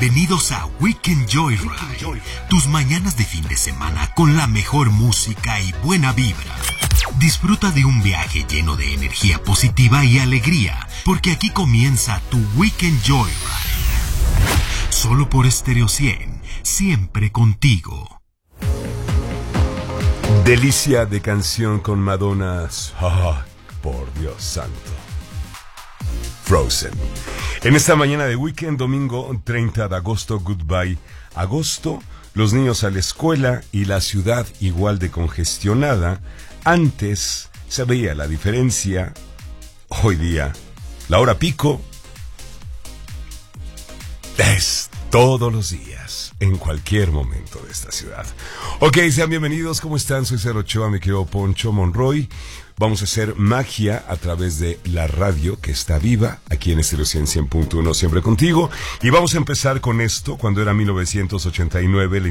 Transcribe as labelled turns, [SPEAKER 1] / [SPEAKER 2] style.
[SPEAKER 1] Bienvenidos a Weekend Joyride, tus mañanas de fin de semana con la mejor música y buena vibra. Disfruta de un viaje lleno de energía positiva y alegría, porque aquí comienza tu Weekend Joyride. Solo por Stereo 100, siempre contigo.
[SPEAKER 2] Delicia de canción con Madonna. Oh, por Dios santo. Frozen. En esta mañana de weekend, domingo 30 de agosto, goodbye agosto, los niños a la escuela y la ciudad igual de congestionada. Antes se veía la diferencia. Hoy día, la hora pico es todos los días, en cualquier momento de esta ciudad. Ok, sean bienvenidos, ¿cómo están? Soy Cero Ochoa, me quedo Poncho Monroy. Vamos a hacer magia a través de la radio que está viva, aquí en Stereo 100.1, siempre contigo. Y vamos a empezar con esto, cuando era 1989,